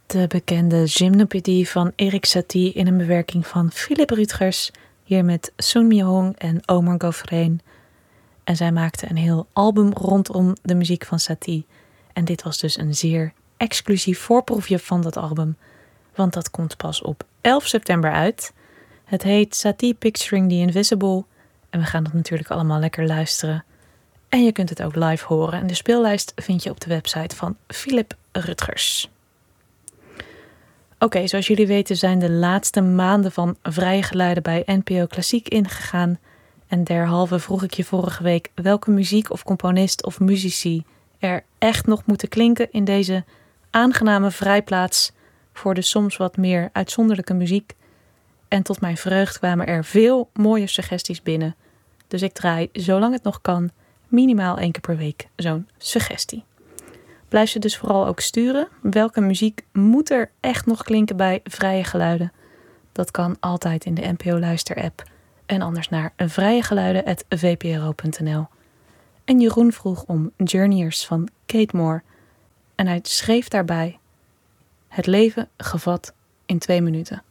De bekende Gymnopédie van Erik Satie in een bewerking van Philippe Rutgers, hier met Sun Mi-hong en Omar Gauffreen. En zij maakten een heel album rondom de muziek van Satie. En dit was dus een zeer exclusief voorproefje van dat album, want dat komt pas op 11 september uit. Het heet Satie Picturing the Invisible en we gaan dat natuurlijk allemaal lekker luisteren. En je kunt het ook live horen en de speellijst vind je op de website van Philippe Rutgers. Oké, zoals jullie weten zijn de laatste maanden van Vrije Geluiden bij NPO Klassiek ingegaan. En derhalve vroeg ik je vorige week welke muziek of componist of muzici er echt nog moeten klinken in deze aangename vrijplaats voor de soms wat meer uitzonderlijke muziek. En tot mijn vreugd kwamen er veel mooie suggesties binnen. Dus ik draai, zolang het nog kan, minimaal 1 keer per week zo'n suggestie. Blijf ze dus vooral ook sturen. Welke muziek moet er echt nog klinken bij Vrije Geluiden? Dat kan altijd in de NPO Luister-app. En anders naar vrijegeluiden@vpro.nl. En Jeroen vroeg om Journeyers van Kate Moore. En hij schreef daarbij: het leven gevat in 2 minuten.